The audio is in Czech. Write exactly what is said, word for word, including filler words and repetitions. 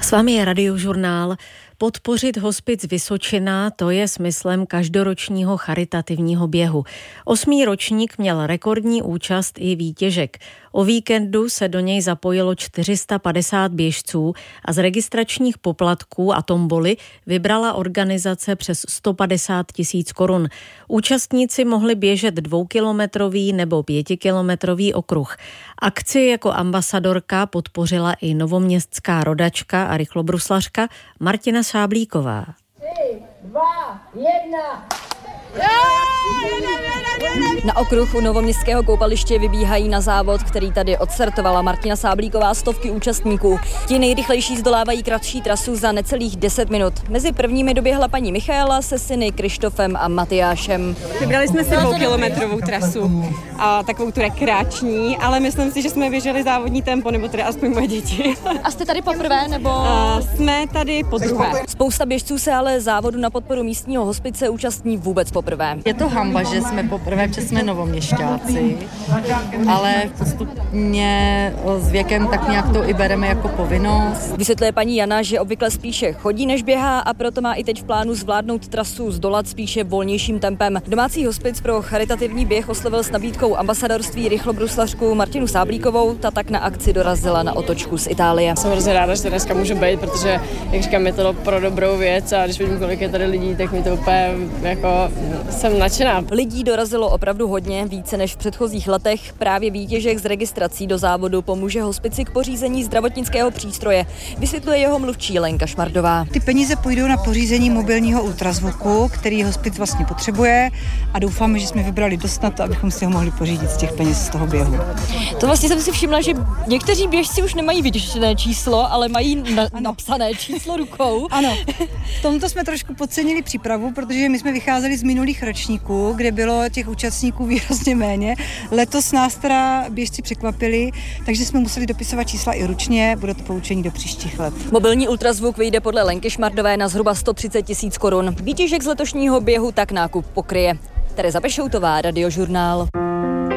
S vámi je Radiožurnál. Podpořit hospic Vysočina, to je smyslem každoročního charitativního běhu. Osmý ročník měl rekordní účast i výtěžek. O víkendu se do něj zapojilo čtyři sta padesát běžců a z registračních poplatků a tomboly vybrala organizace přes sto padesát tisíc korun. Účastníci mohli běžet dvoukilometrový nebo pětikilometrový okruh. Akci jako ambasadorka podpořila i novoměstská rodačka a rychlobruslařka Martina Sáblíková. Tři, dva, jedna. Na okruh u novoměstského koupaliště vybíhají na závod, který tady odstartovala Martina Sáblíková, stovky účastníků. Ti nejrychlejší zdolávají kratší trasu za necelých deset minut. Mezi prvními doběhla paní Michaela se syny Krištofem a Matyášem. Vybrali jsme si dvoukilometrovou trasu a takovou tu rekreační, ale myslím si, že jsme běželi závodní tempo, nebo tedy aspoň moje děti. A jste tady poprvé, nebo? A jsme tady podruhé. Spousta běžců se ale závodu na podporu místního hospice účastní vůbec poprvé. Je to hanba, že jsme poprvé, protože jsme novoměšťáci, ale postupně s věkem tak nějak to i bereme jako povinnost. Vysvětluje paní Jana, že obvykle spíše chodí, než běhá, a proto má i teď v plánu zvládnout trasu zdolat spíše volnějším tempem. Domácí hospic pro charitativní běh oslovil s nabídkou ambasadorství rychlobruslařku Martinu Sáblíkovou, ta tak na akci dorazila na otočku z Itálie. Jsem hrozně ráda, že to dneska můžu být, protože, jak říkám, je to pro dobrou věc a když vidím, kolik je tady lidí, tak mi to úplně jako jsem nadšená. Lidí dorazilo opravdu hodně, více než v předchozích letech. Právě výtěžek z registrací do závodu pomůže hospici k pořízení zdravotnického přístroje, vysvětluje jeho mluvčí Lenka Šmardová. Ty peníze půjdou na pořízení mobilního ultrazvuku, který hospic vlastně potřebuje, a doufáme, že jsme vybrali dost na to, abychom si ho mohli pořídit z těch peněz z toho běhu. To vlastně jsem si všimla, že někteří běžci už nemají vytištěné číslo, ale mají na, napsané číslo rukou. Ano, v tomto jsme trošku podcenili přípravu, protože my jsme vycházeli z minulých ročníků, kde bylo těch účastníků výrazně méně. Letos nás teda běžci překvapili, takže jsme museli dopisovat čísla i ručně, bude to poučení do příštích let. Mobilní ultrazvuk vyjde podle Lenky Šmardové na zhruba sto třicet tisíc korun. Výtěžek z letošního běhu tak nákup pokryje. Tereza Pešoutová, Radiožurnál.